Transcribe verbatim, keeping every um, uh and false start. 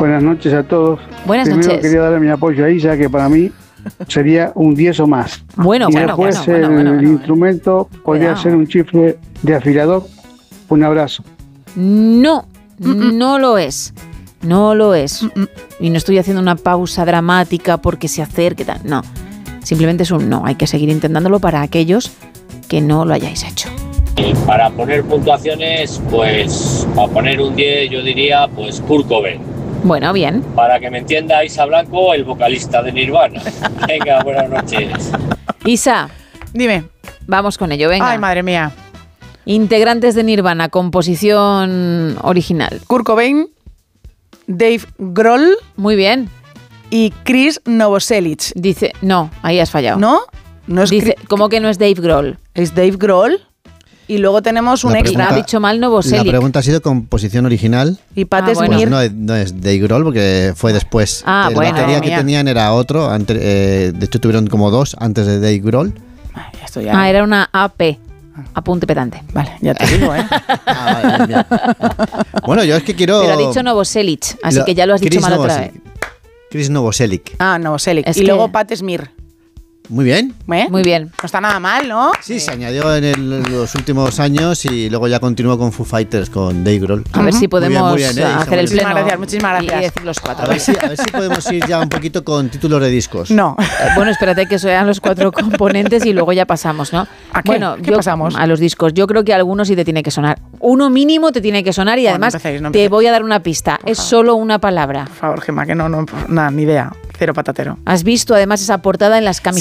Buenas noches a todos. Buenas Primero noches. quería darle mi apoyo a Isa, que para mí sería un diez o más. Bueno, y bueno, después bueno, bueno, el bueno, bueno. instrumento podría Cuidado. ser un chifle de afilador. Un abrazo. No, no lo es. No lo es. Y no estoy haciendo una pausa dramática porque se acerque. Tal. No. Simplemente es un no. Hay que seguir intentándolo para aquellos que no lo hayáis hecho. Y para poner puntuaciones, pues para poner un diez yo diría pues Kurt Cobain. Bueno, bien. Para que me entienda Isa Blanco, el vocalista de Nirvana. Venga, buenas noches. Isa, Dime. vamos con ello, venga. Ay, madre mía. Integrantes de Nirvana, composición original. Kurt Cobain, Dave Grohl Muy bien. y Chris Novoselic. Dice, no, ahí has fallado. ¿No? No es, Dice, Chris- ¿cómo que no es Dave Grohl? es Dave Grohl. Y luego tenemos un La extra. pregunta- Ha dicho mal La Novoselic. pregunta ha sido composición original. Y Pat Ah, bueno. Smear. Pues no, es- no es Dave Grohl porque fue después. Ah, El bueno. batería que Mía. tenían era otro. ante- eh, de hecho, tuvieron como dos antes de Dave Grohl. Ay, esto ya- Ah, era una A P. Apunte pedante. Vale, ya te digo, ¿eh? Ah, vale, bien. Bueno, yo es que quiero... Pero ha dicho Novoselic, así Lo- que ya lo has dicho Chris mal otra vez. Novoselic. Chris Novoselic. Ah, Novoselic. Es y que- luego Pat Smear. Muy bien. ¿Eh? Muy bien. No está nada mal, ¿no? Sí, se añadió en, el- en los últimos años y luego ya continuó con Foo Fighters, con Dave Grohl. A ver si Muy bien, podemos muy bien, ¿eh? Isa, hacer el muy bien. pleno. Muchísimas gracias, muchísimas y- gracias. Y decir los cuatro. A ver, si, a ver si podemos ir ya un poquito con títulos de discos. No. Eh, Bueno, espérate que sean los cuatro componentes y luego ya pasamos, ¿no? ¿A qué? Bueno, ¿Qué yo- pasamos? A los discos. Yo creo que algunos sí te tiene que sonar. Uno mínimo te tiene que sonar y Oh, no además empecéis, no te empecéis. voy a dar una pista. Es favor. solo una palabra. Por favor, Gemma, que no, no, nada, ni idea. Cero patatero. Has visto además esa portada en las camisetas.